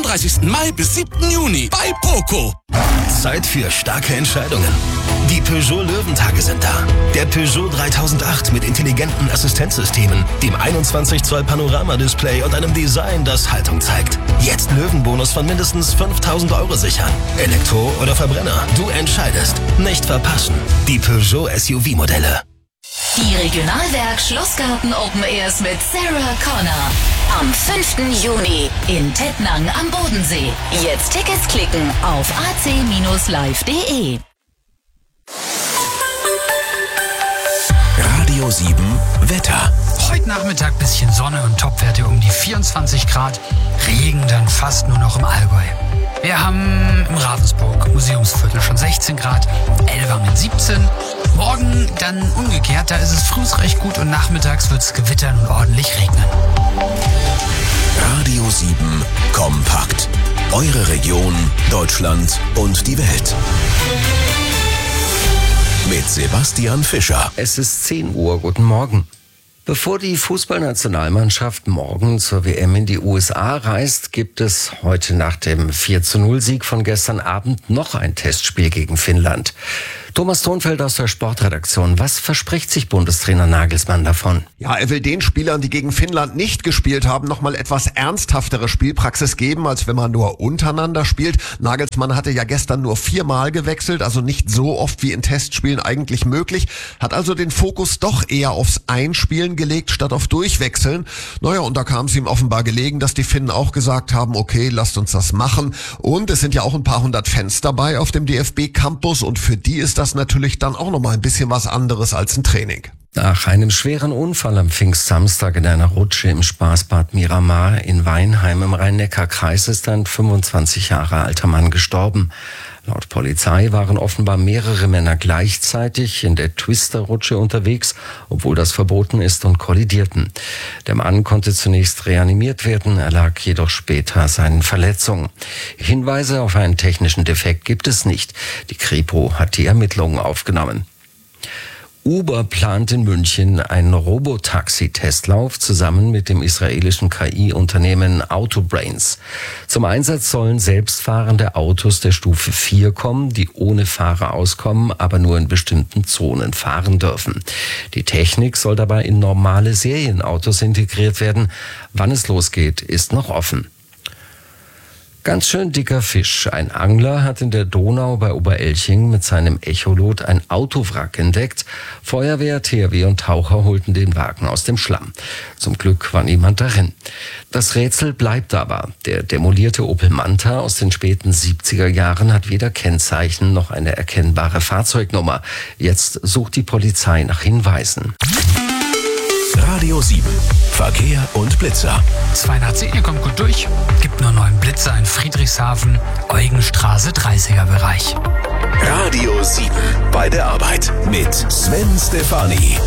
31. Mai bis 7. Juni bei Poco. Zeit für starke Entscheidungen. Die Peugeot Löwentage sind da. Der Peugeot 3008 mit intelligenten Assistenzsystemen, dem 21 Zoll Panoramadisplay und einem Design, das Haltung zeigt. Jetzt Löwenbonus von mindestens 5.000 € sichern. Elektro oder Verbrenner, du entscheidest. Nicht verpassen. Die Peugeot SUV-Modelle. Die Regionalwerk Schlossgarten Open Airs mit Sarah Connor. Am 5. Juni in Tettnang am Bodensee. Jetzt Tickets klicken auf ac-live.de. Radio 7 Wetter. Heute Nachmittag bisschen Sonne und Topwerte um die 24 Grad. Regen dann fast nur noch im Allgäu. Wir haben im Ravensburg Museumsviertel schon 16 Grad, Ellwangen 17. Morgen dann umgekehrt, da ist es früh recht gut und nachmittags wird es gewittern und ordentlich regnen. Radio 7 Kompakt. Eure Region, Deutschland und die Welt. Mit Sebastian Fischer. Es ist 10 Uhr. Guten Morgen. Bevor die Fußballnationalmannschaft morgen zur WM in die USA reist, gibt es heute nach dem 4:0-Sieg von gestern Abend noch ein Testspiel gegen Finnland. Thomas Thonfeld aus der Sportredaktion. Was verspricht sich Bundestrainer Nagelsmann davon? Ja, er will den Spielern, die gegen Finnland nicht gespielt haben, nochmal etwas ernsthaftere Spielpraxis geben, als wenn man nur untereinander spielt. Nagelsmann hatte ja gestern nur 4-mal gewechselt, also nicht so oft wie in Testspielen eigentlich möglich, hat also den Fokus doch eher aufs Einspielen gelegt, statt auf Durchwechseln. Naja, und da kam es ihm offenbar gelegen, dass die Finnen auch gesagt haben, okay, lasst uns das machen. Und es sind ja auch ein paar hundert Fans dabei auf dem DFB-Campus und für die ist das natürlich dann auch nochmal ein bisschen was anderes als ein Training. Nach einem schweren Unfall am Pfingstsamstag in einer Rutsche im Spaßbad Miramar in Weinheim im Rhein-Neckar-Kreis ist ein 25 Jahre alter Mann gestorben. Laut Polizei waren offenbar mehrere Männer gleichzeitig in der Twister-Rutsche unterwegs, obwohl das verboten ist, und kollidierten. Der Mann konnte zunächst reanimiert werden, erlag jedoch später seinen Verletzungen. Hinweise auf einen technischen Defekt gibt es nicht. Die Kripo hat die Ermittlungen aufgenommen. Uber plant in München einen Robotaxi-Testlauf zusammen mit dem israelischen KI-Unternehmen Autobrains. Zum Einsatz sollen selbstfahrende Autos der Stufe 4 kommen, die ohne Fahrer auskommen, aber nur in bestimmten Zonen fahren dürfen. Die Technik soll dabei in normale Serienautos integriert werden. Wann es losgeht, ist noch offen. Ganz schön dicker Fisch. Ein Angler hat in der Donau bei Oberelching mit seinem Echolot ein Autowrack entdeckt. Feuerwehr, THW und Taucher holten den Wagen aus dem Schlamm. Zum Glück war niemand darin. Das Rätsel bleibt aber. Der demolierte Opel Manta aus den späten 70er Jahren hat weder Kennzeichen noch eine erkennbare Fahrzeugnummer. Jetzt sucht die Polizei nach Hinweisen. Radio 7 Verkehr und Blitzer. 210, ihr kommt gut durch. Gibt nur 9 Blitzer in Friedrichshafen, Eugenstraße 30er Bereich. Radio 7 bei der Arbeit mit Sven Stefani.